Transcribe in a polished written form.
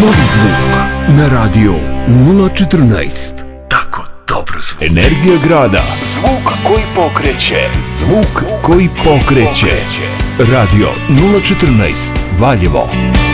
Novi zvuk na radio 014. Tako dobro zvuk. Energija grada. Zvuk koji pokreće. Zvuk koji pokreće. Radio 014 Valjevo.